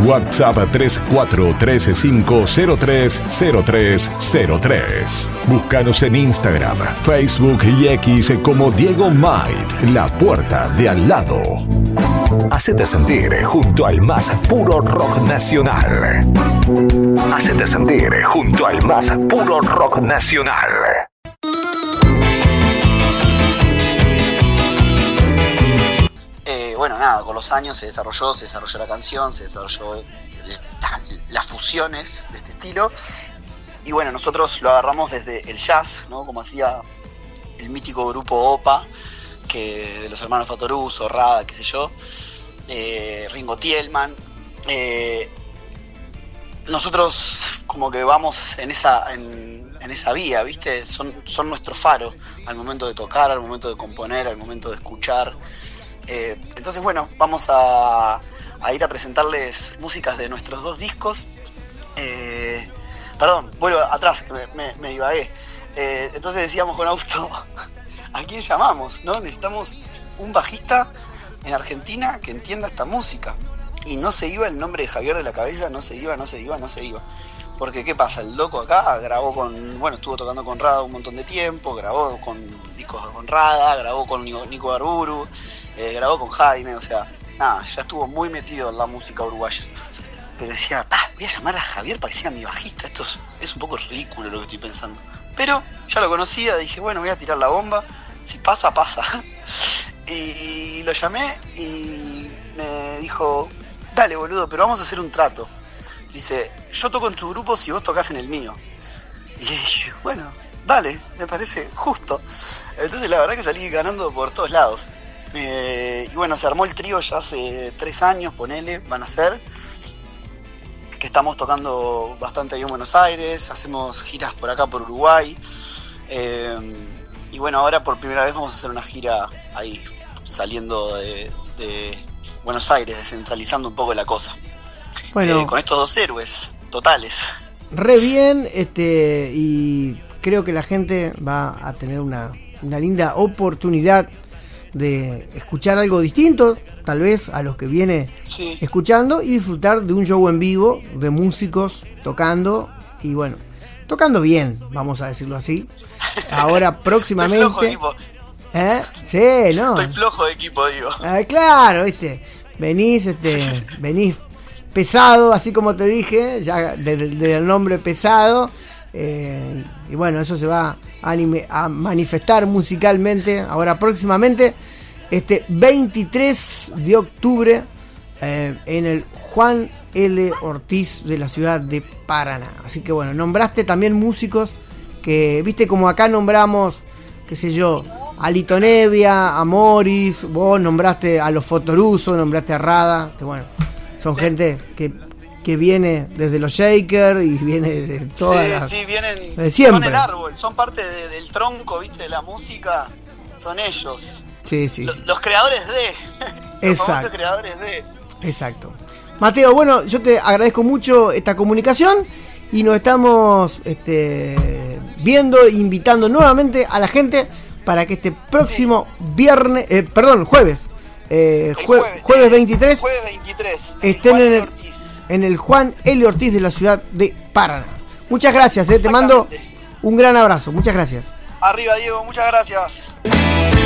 WhatsApp 3435030303. Búscanos en Instagram, Facebook y X como Diego Might, la puerta de al lado. Hacete sentir junto al más puro rock nacional. Hacete sentir junto al más puro rock nacional. Bueno, nada, con los años se desarrolló la canción, se desarrolló las fusiones de este estilo. Y bueno, nosotros lo agarramos desde el jazz, ¿no? Como hacía el mítico grupo OPA, que de los hermanos Fatoruso, Rada, qué sé yo, Ringo Tielman. Nosotros como que vamos en esa vía, ¿viste? Son nuestro faro al momento de tocar, al momento de componer, al momento de escuchar. Entonces bueno, vamos a ir a presentarles músicas de nuestros 2 discos. Perdón, vuelvo atrás, que me divagué. Entonces decíamos con Augusto, ¿a quién llamamos? ¿No? Necesitamos un bajista en Argentina que entienda esta música. Y no se iba el nombre de Javier de la cabeza, no se iba. Porque ¿qué pasa? El loco acá grabó estuvo tocando con Rada un montón de tiempo, grabó con discos con Rada, grabó con Nico Garburu, grabó con Jaime, o sea, nada, ya estuvo muy metido en la música uruguaya. Pero decía, voy a llamar a Javier para que sea mi bajista, esto es un poco ridículo lo que estoy pensando. Pero ya lo conocía, dije, bueno, voy a tirar la bomba, si pasa, pasa. Y lo llamé y me dijo, dale boludo, pero vamos a hacer un trato. Dice, yo toco en tu grupo si vos tocás en el mío. Y dije, bueno, dale, me parece justo. Entonces la verdad que salí ganando por todos lados. Y bueno, se armó el trío ya hace 3 años, ponele, van a ser. Que estamos tocando bastante ahí en Buenos Aires, hacemos giras por acá, por Uruguay. Y bueno, ahora por primera vez vamos a hacer una gira ahí, saliendo de Buenos Aires, descentralizando un poco la cosa. Bueno, con estos 2 héroes totales. Re bien, y creo que la gente va a tener una linda oportunidad de escuchar algo distinto, tal vez a los que viene escuchando, y disfrutar de un show en vivo, de músicos tocando, y bueno, tocando bien, vamos a decirlo así. Ahora próximamente. Estoy flojo, equipo. Sí, no. Estoy flojo de equipo, digo. Claro, venís pesado, así como te dije, ya del nombre pesado, y bueno, eso se va a manifestar musicalmente ahora próximamente, 23 de octubre, en el Juan L. Ortiz de la ciudad de Paraná. Así que bueno, nombraste también músicos que, viste, como acá nombramos, qué sé yo, a Lito Nevia, a Morris, vos nombraste a los Fatoruso, nombraste a Rada, que bueno, son gente que viene desde los Shakers y viene de todas vienen, de siempre. Son el árbol, son parte del tronco, viste, de la música, son ellos. Sí. Los creadores de. Los famosos creadores de. Exacto. Mateo, bueno, yo te agradezco mucho esta comunicación y nos estamos viendo, invitando nuevamente a la gente para que este próximo jueves 23 estén en el Juan L. Ortiz de la ciudad de Paraná. Muchas gracias, te mando un gran abrazo, muchas gracias. Arriba, Diego, muchas gracias.